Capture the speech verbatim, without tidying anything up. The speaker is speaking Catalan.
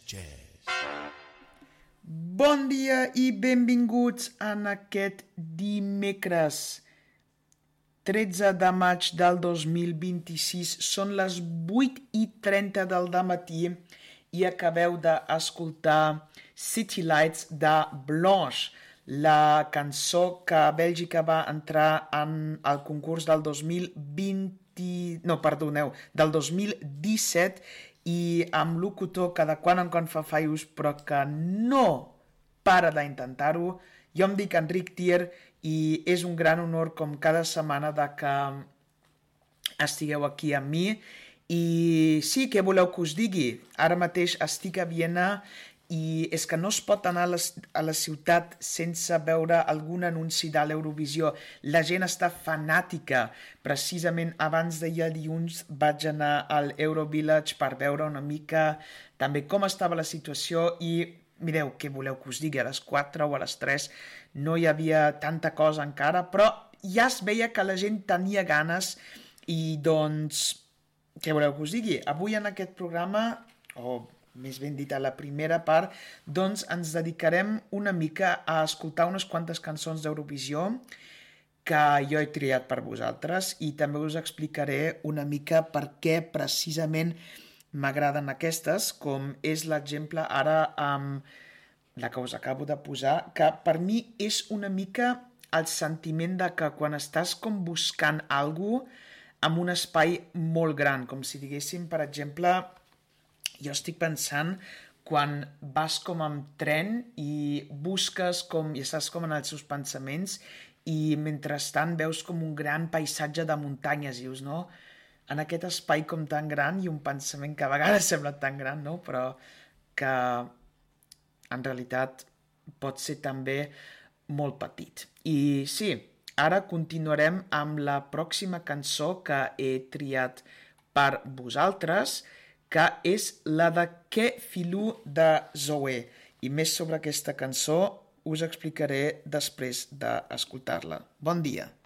Jazz. Bon dia i benvinguts en aquest dimecres tretze de maig del dos mil vint-i-sis. Són les vuit i trenta del dematí i acabeu d'escoltar City Lights de Blanche, la cançó que Bèlgica va entrar en el concurs del dos mil vint, no, perdoneu, del dos mil disset, i amb locutor que de quan en quan fa fallos però que no para d'intentar-ho. Jo em dic Enric Tier i és un gran honor com cada setmana de que estigueu aquí amb mi. I sí, què voleu que us digui? Ara mateix estic a Viena i és que no es pot anar a la, a la ciutat sense veure algun anunci de l'Eurovisió. La gent està fanàtica. Precisament abans d'ahir dilluns vaig anar al Eurovillage per veure una mica també com estava la situació i mireu, què voleu que us digui? A les quatre o a les tres no hi havia tanta cosa encara, però ja es veia que la gent tenia ganes i doncs, què voleu que us digui? Avui en aquest programa, o més ben dit a la primera part, doncs ens dedicarem una mica a escoltar unes quantes cançons d'Eurovisió que jo he triat per vosaltres i també us explicaré una mica per què precisament m'agraden aquestes, com és l'exemple ara amb la que us acabo de posar, que per mi és una mica el sentiment de que quan estàs com buscant alguna cosa amb un espai molt gran, com si diguéssim, per exemple, jo estic pensant quan vas com amb tren i busques com, i estàs com en els seus pensaments i mentrestant veus com un gran paisatge de muntanyes, dius, no? En aquest espai com tan gran i un pensament que a vegades sembla tan gran, no? Però que en realitat pot ser també molt petit. I sí, ara continuarem amb la pròxima cançó que he triat per vosaltres, que és la de Que Filou de Zoé. I més sobre aquesta cançó us explicaré després d'escoltar-la. Bon dia!